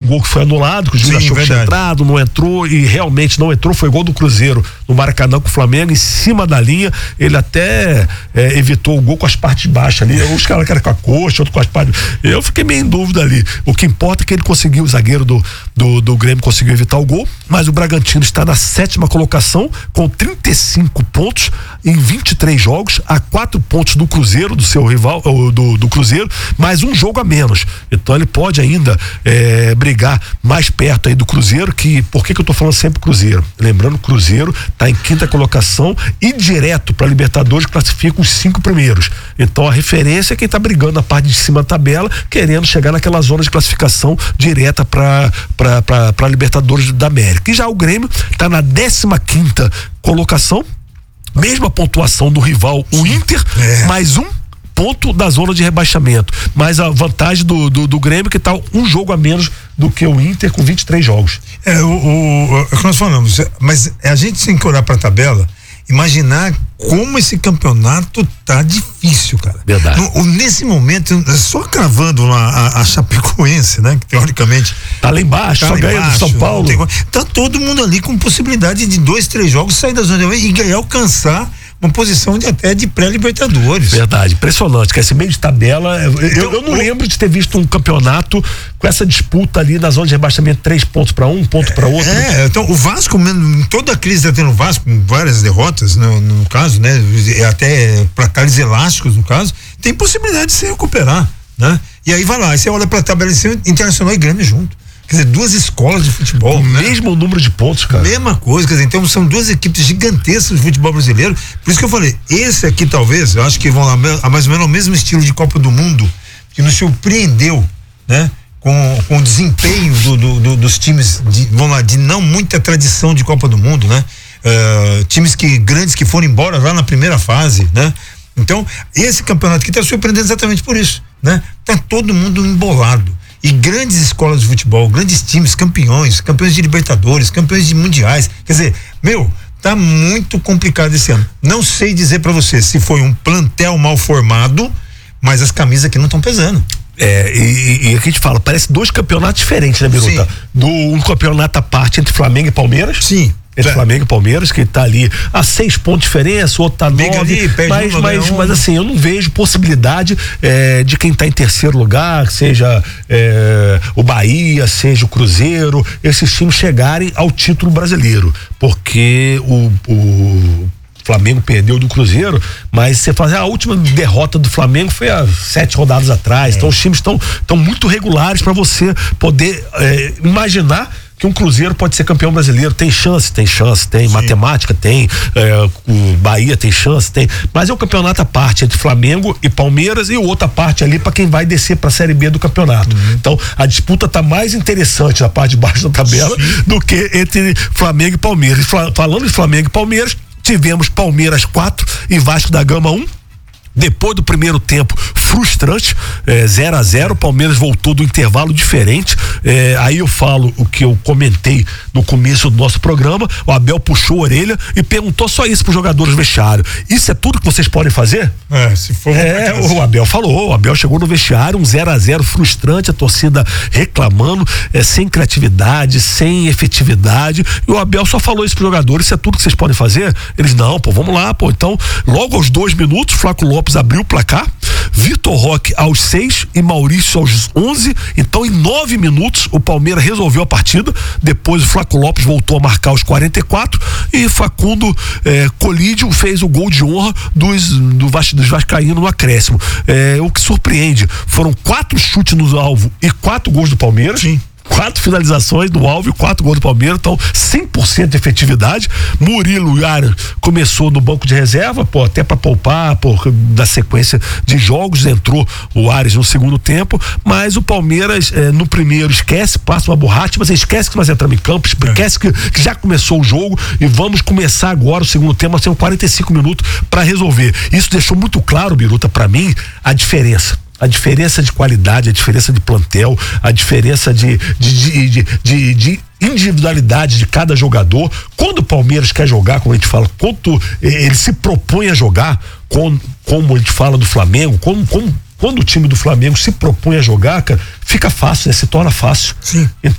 gol que foi anulado, que o juiz achou que tinha entrado, não entrou, e realmente não entrou, foi gol do Cruzeiro no Maracanã com o Flamengo, em cima da linha. Ele até evitou o gol com as partes baixas ali, os caras querem com a coxa, outro com as partes. Eu fiquei meio em dúvida ali. O que importa é que ele conseguiu, o zagueiro do Grêmio conseguiu evitar o gol, mas o Bragantino está na 7ª colocação com 35 pontos em 23 jogos, a 4 pontos do Cruzeiro, do seu rival, do Cruzeiro, mais um jogo a menos. Então ele pode ainda brigar mais perto aí do Cruzeiro, por que eu tô falando sempre Cruzeiro? Lembrando, o Cruzeiro tá em 5ª colocação e direto para Libertadores classifica os 5 primeiros. Então a referência é quem tá brigando na parte de cima da tabela, querendo chegar naquela zona de classificação direta para Libertadores da América. E já o Grêmio tá na 15ª colocação, mesma pontuação do rival, o Inter, mais um ponto da zona de rebaixamento, mas a vantagem do Grêmio que tá um jogo a menos do que o Inter com 23 jogos. É o que nós falamos, mas a gente tem que olhar para a tabela, imaginar como esse campeonato tá difícil, cara. Verdade. Nesse momento, só cravando a Chapecoense, né, que teoricamente tá lá embaixo, só ganha do São Paulo. Tá todo mundo ali com possibilidade de 2, 3 jogos sair da zona e ganhar, alcançar uma posição até de pré-Libertadores. Verdade, impressionante, que esse meio de tabela, eu não lembro de ter visto um campeonato com essa disputa ali na zona de rebaixamento, 3 pontos para um ponto para outro. Então o Vasco, em toda a crise tá tendo o Vasco, com várias derrotas, no caso, né, até placares elásticos no caso, tem possibilidade de se recuperar, né? E aí vai lá, aí você olha para a tabela Internacional e Grêmio junto. Quer dizer, 2 escolas de futebol. Mesmo número de pontos, cara. Mesma coisa, quer dizer, então são 2 equipes gigantescas do futebol brasileiro. Por isso que eu falei, esse aqui talvez, eu acho que vão lá mais ou menos o mesmo estilo de Copa do Mundo, que nos surpreendeu, né? Com o desempenho dos times de não muita tradição de Copa do Mundo, né? Times grandes que foram embora lá na primeira fase, né? Então, esse campeonato aqui está surpreendendo exatamente por isso, né? Tá todo mundo embolado. E grandes escolas de futebol, grandes times, campeões de Libertadores, campeões de mundiais. Quer dizer, tá muito complicado esse ano. Não sei dizer pra você se foi um plantel mal formado, mas as camisas aqui não estão pesando. E aqui a gente fala, parece 2 campeonatos diferentes, né, Biruta? Um campeonato à parte entre Flamengo e Palmeiras. Sim. Entre Flamengo e Palmeiras, que tá ali a 6 pontos de diferença, o outro tá 9, mas assim, eu não vejo possibilidade de quem tá em terceiro lugar, seja o Bahia, seja o Cruzeiro, esses times chegarem ao título brasileiro, porque o Flamengo perdeu do Cruzeiro, mas você fala, a última derrota do Flamengo foi há 7 rodadas atrás, então os times estão muito regulares para você poder imaginar que um Cruzeiro pode ser campeão brasileiro. Tem chance, tem matemática, tem, o Bahia tem chance, mas é um campeonato à parte entre Flamengo e Palmeiras e outra parte ali para quem vai descer para a Série B do campeonato. Então a disputa tá mais interessante na parte de baixo da tabela do que entre Flamengo e Palmeiras. Falando de Flamengo e Palmeiras, tivemos Palmeiras 4 e Vasco da Gama 1. Depois do primeiro tempo frustrante, 0-0, o Palmeiras voltou do intervalo diferente. Aí eu falo o que eu comentei no começo do nosso programa. O Abel puxou a orelha e perguntou só isso para os jogadores do vestiário: isso é tudo que vocês podem fazer? Se for o Abel falou, o Abel chegou no vestiário, um 0-0 frustrante, a torcida reclamando, sem criatividade, sem efetividade, e o Abel só falou isso para os jogadores: isso é tudo que vocês podem fazer? Eles, não, vamos lá, então logo aos 2 minutos, Flaco Lopes abriu o placar, Vitor Roque aos 6 e Maurício aos 11. Então em 9 minutos o Palmeiras resolveu a partida. Depois o Flaco Lopes voltou a marcar aos 44 e Facundo Colídio fez o gol de honra dos vascaínos no acréscimo. O que surpreende, foram 4 chutes no alvo e 4 gols do Palmeiras. Sim. 4 finalizações do alvo e 4 gols do Palmeiras, então 100% de efetividade. Murilo e Aran começou no banco de reserva, até para poupar, da sequência de jogos, entrou o Ares no segundo tempo, mas o Palmeiras no primeiro passa uma borracha, mas esquece que nós entramos em campo, esquece que já começou o jogo e vamos começar agora o segundo tempo, nós temos 45 minutos para resolver. Isso deixou muito claro, Biruta, para mim, a diferença de qualidade, a diferença de plantel, a diferença de individualidade de cada jogador. Quando o Palmeiras quer jogar, como a gente fala, quando ele se propõe a jogar, como a gente fala do Flamengo, quando o time do Flamengo se propõe a jogar, cara, fica fácil, se torna fácil. Sim.